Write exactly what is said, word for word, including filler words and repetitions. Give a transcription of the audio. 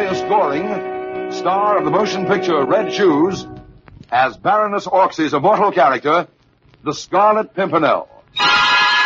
Highest scoring, star of the motion picture Red Shoes, as Baroness Orcsey's immortal character, the Scarlet Pimpernel.